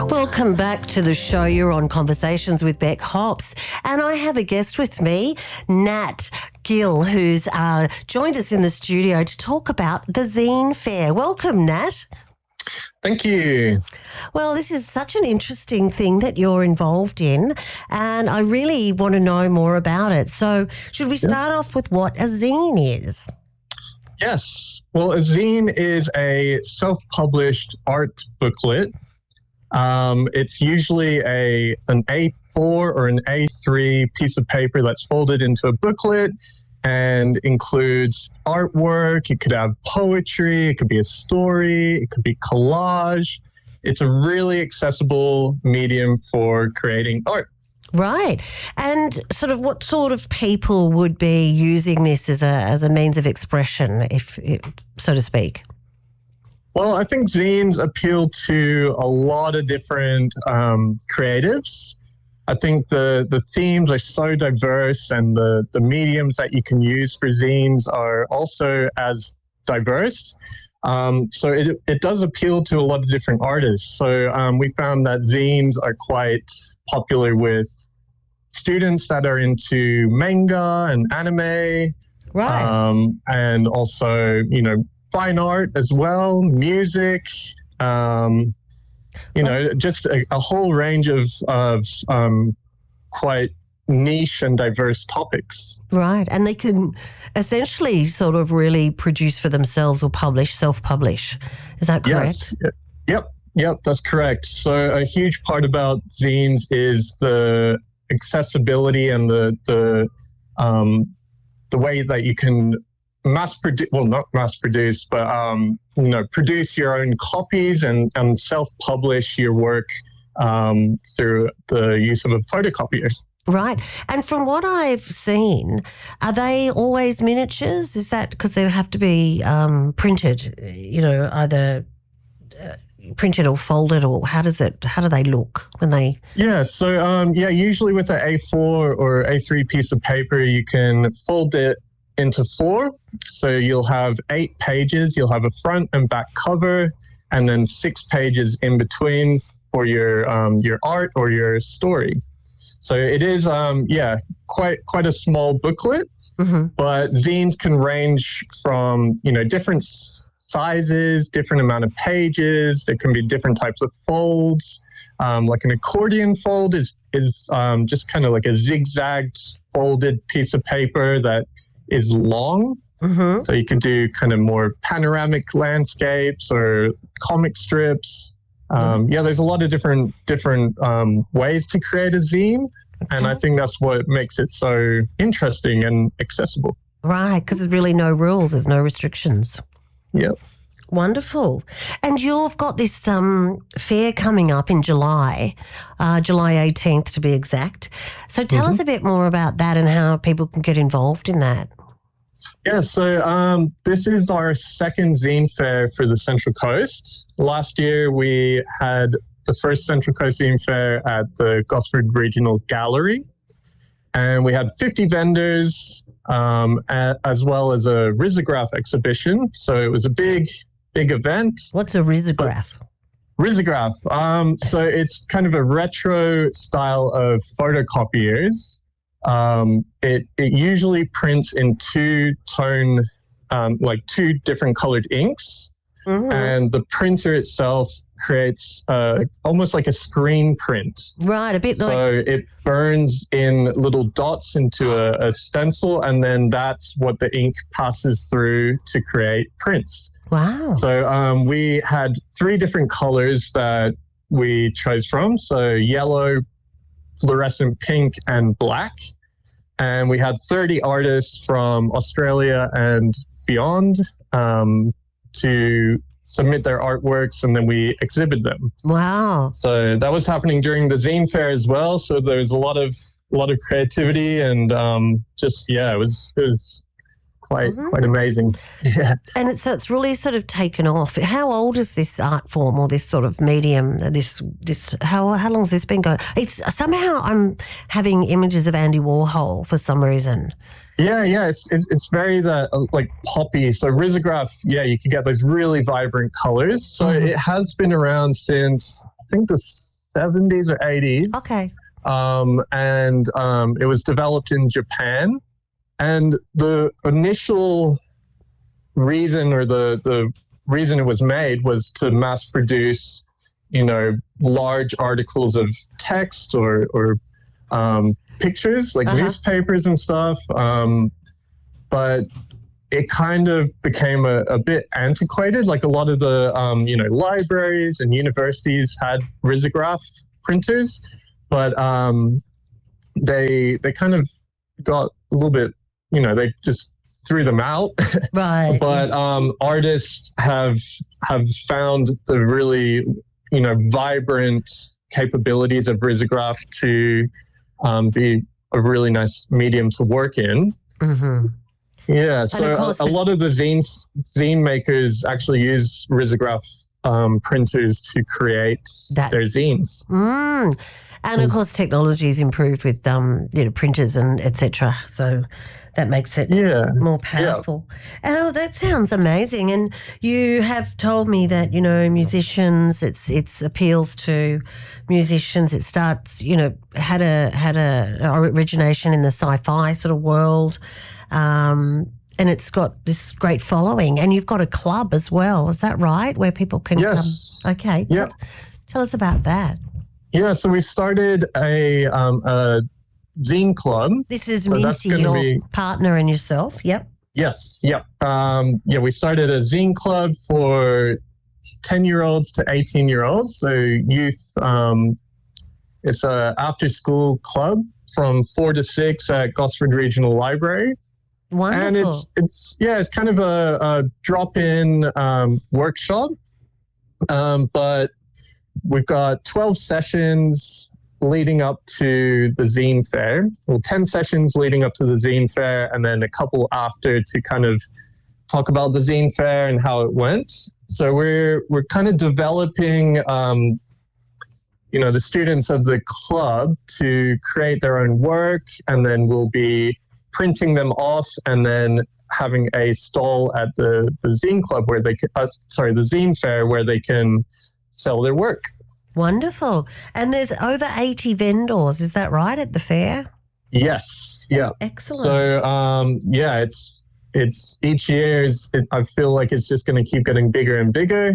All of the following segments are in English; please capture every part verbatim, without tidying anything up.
Welcome back to the show. You're on Conversations with Bec Hops, and I have a guest with me, Nat Gill, who's uh, joined us in the studio to talk about the Zine Fair. Welcome, Nat. Thank you. Well, this is such an interesting thing that you're involved in, and I really want to know more about it. So should we start yeah. off with what a zine is? Yes. Well, a zine is a self-published art booklet. Um, it's usually a an A four or an A three piece of paper that's folded into a booklet and includes artwork. It could have poetry. It could be a story. It could be collage. It's a really accessible medium for creating art. Right. And sort of what sort of people would be using this as a as a means of expression, if, if so to speak? Well, I think zines appeal to a lot of different um, creatives. I think the, the themes are so diverse, and the, the mediums that you can use for zines are also as diverse. Um, so it, it does appeal to a lot of different artists. So um, we found that zines are quite popular with students that are into manga and anime. Right. Um, and also, you know, fine art as well, music, um, you know, just a, a whole range of, of um, quite niche and diverse topics. Right. And they can essentially sort of really produce for themselves or publish, self-publish. Is that correct? Yes. Yep. Yep. That's correct. So a huge part about zines is the accessibility and the, the, um, the way that you can mass produce, well, not mass produce, but, um, you know, produce your own copies and, and self-publish your work um, through the use of a photocopier. Right. And from what I've seen, are they always miniatures? Is that because they have to be um, printed, you know, either uh, printed or folded, or how does it, how do they look when they? Yeah. So, um, yeah, usually with an A four or A three piece of paper, you can fold it into four. So you'll have eight pages, you'll have a front and back cover, and then six pages in between for your um, your art or your story. So it is, um, yeah, quite quite a small booklet, mm-hmm. but zines can range from, you know, different sizes, different amount of pages. There can be different types of folds. Um, like an accordion fold is, is um, just kind of like a zigzagged folded piece of paper that is long. Mm-hmm. So you can do kind of more panoramic landscapes or comic strips. Um, mm-hmm. Yeah, there's a lot of different different um, ways to create a zine. Okay. And I think that's what makes it so interesting and accessible. Right, because there's really no rules, there's no restrictions. Yep. Wonderful. And you've got this um, fair coming up in July, uh, July eighteenth to be exact. So tell mm-hmm. us a bit more about that and how people can get involved in that. Yeah, so um, this is our second zine fair for the Central Coast. Last year we had the first Central Coast Zine Fair at the Gosford Regional Gallery, and we had fifty vendors um, a, as well as a risograph exhibition. So it was a big, big event. What's a risograph? Risograph. Um, so it's kind of a retro style of photocopiers. Um, it, it usually prints in two tone, um, like two different colored inks. Mm-hmm. And the printer itself creates uh, almost like a screen print. Right, a bit so like... So it burns in little dots into a, a stencil, and then that's what the ink passes through to create prints. Wow. So um, we had three different colors that we chose from. So yellow, fluorescent pink, and black. And we had thirty artists from Australia and beyond um, to submit their artworks, and then we exhibit them. Wow. So that was happening during the zine fair as well. So there's a lot of a lot of creativity, and um, just, yeah, it was it was quite mm-hmm. quite amazing. Yeah. And it's, so it's really sort of taken off. How old is this art form, or this sort of medium? This this how how long has this been going? It's somehow I'm having images of Andy Warhol for some reason. Yeah, yeah, it's it's, it's very the uh, like poppy. So risograph, yeah, you can get those really vibrant colors. So mm-hmm. it has been around since I think the seventies or eighties. Okay. Um, and um, it was developed in Japan. And the initial reason or the, the reason it was made was to mass produce, you know, large articles of text or, or um, pictures, like Uh-huh. newspapers and stuff. Um, but it kind of became a, a bit antiquated. Like a lot of the, um, you know, libraries and universities had risograph printers, but um, they they kind of got a little bit, you know, they just threw them out. Right. But um, artists have have found the really, you know, vibrant capabilities of risograph to um, be a really nice medium to work in. Mm-hmm. Yeah, so a, course a the- lot of the zine zine makers actually use risograph um, printers to create That- their zines. Mm. And of course, technology's improved with um, you know, printers and et cetera. So that makes it Yeah, more powerful. Oh, that sounds amazing. And you have told me that, you know, musicians, it's it's appeals to musicians. It starts, you know, had a had a, a origination in the sci-fi sort of world. Um, and it's got this great following. And you've got a club as well. Is that right? Where people can Yes. come? Okay. Yeah. Tell, tell us about that. yeah. So we started a um, a zine club. This is So that's Minty, gonna your be- partner and yourself. Yep. Yes, yep. Um, yeah, we started a zine club for ten-year-olds to eighteen-year-olds, so youth. Um, it's a after-school club from four to six at Gosford Regional Library. Wonderful. And it's it's yeah, it's kind of a, a drop-in um, workshop, um, but we've got twelve sessions leading up to the zine fair. Well, ten sessions leading up to the zine fair, and then a couple after to kind of talk about the zine fair and how it went. So we're we're kind of developing, um, you know, the students of the club to create their own work, and then we'll be printing them off and then having a stall at the, the zine club where they can, uh, sorry, the zine fair where they can sell their work. Wonderful. And there's over eighty vendors, is that right, at the fair? Yes. Yeah. Excellent. So, um, yeah, it's, it's each year is, it, I feel like it's just going to keep getting bigger and bigger.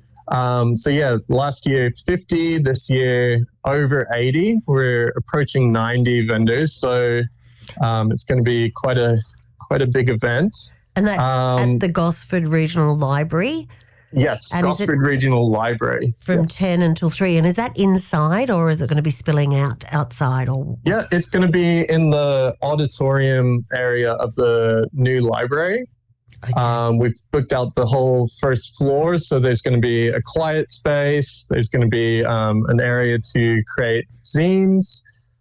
Um, so yeah, last year fifty, this year over eighty. We're approaching ninety vendors. So, um, it's going to be quite a, quite a big event. and that's um, at the Gosford Regional Library Yes. And is it- Gosford Regional Library. from Yes. ten until three. And is that inside or is it going to be spilling out outside? Or Yeah, it's going to be in the auditorium area of the new library. Okay. Um, we've booked out the whole first floor, so there's going to be a quiet space. There's going to be um, an area to create zines,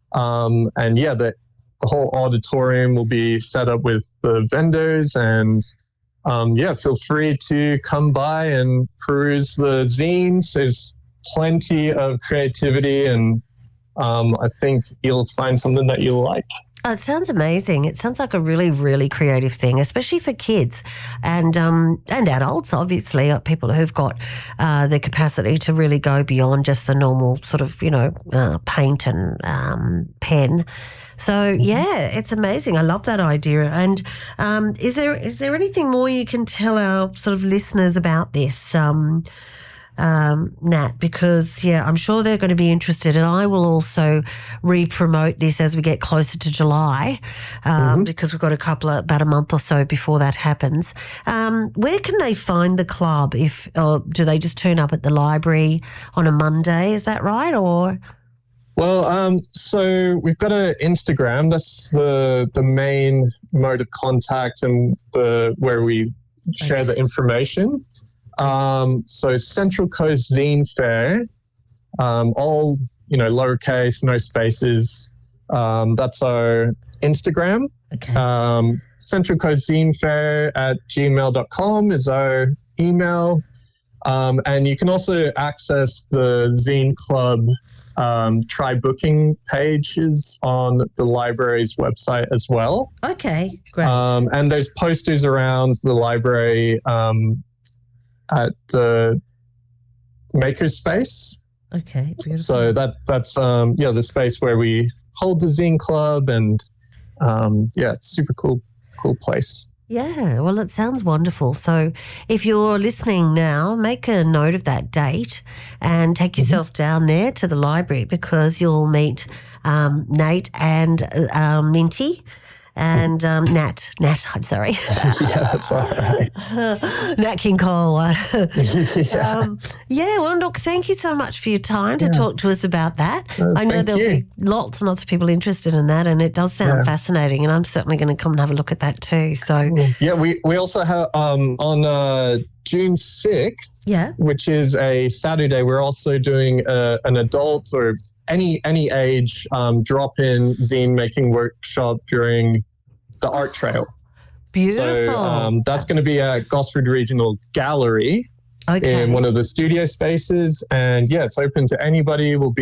um, and yeah, the the whole auditorium will be set up with the vendors. And um, yeah, feel free to come by and peruse the zines. There's plenty of creativity, and um, I think you'll find something that you'll like. Oh, it sounds amazing. It sounds like a really, really creative thing, especially for kids and um, and adults, obviously, uh, people who've got uh, the capacity to really go beyond just the normal sort of, you know, uh, paint and um, pen. So, yeah, it's amazing. I love that idea. And um, is there is there anything more you can tell our sort of listeners about this? Um Um, Nat, because yeah, I'm sure they're going to be interested, and I will also re-promote this as we get closer to July, um, Mm-hmm. because we've got a couple of about a month or so before that happens. Um, where can they find the club? If or do they just turn up at the library on a Monday? Is that right? Or Well, um, so we've got an Instagram. That's the the main mode of contact and the where we share the information. Um, so Central Coast Zine Fair, um, all you know, lowercase, no spaces. Um, that's our Instagram. okay, Um, Central Coast Zine Fair at gmail dot com is our email. Um, and you can also access the Zine Club um, try booking pages on the library's website as well. okay, great. Um, and there's posters around the library um, at the makerspace. Okay, beautiful. So that that's um, yeah the space where we hold the zine club, and um, yeah, it's super cool, cool place. Yeah, well, it sounds wonderful. So if you're listening now, make a note of that date and take yourself mm-hmm. down there to the library, because you'll meet um, Nate and uh, Minty. And um, Nat, Nat, I'm sorry. Yeah, that's all right. Nat King Cole. yeah. Um, yeah, well, look, thank you so much for your time to yeah. talk to us about that. Uh, I know there'll you. be lots and lots of people interested in that, and it does sound yeah. fascinating, and I'm certainly going to come and have a look at that too. So yeah, we, we also have um, on uh, June sixth, yeah. which is a Saturday, we're also doing uh, an adult or any any age um, drop-in zine making workshop during the art trail. Beautiful. So um, that's going to be at Gosford Regional Gallery okay. in one of the studio spaces. And yeah, it's open to anybody. We'll be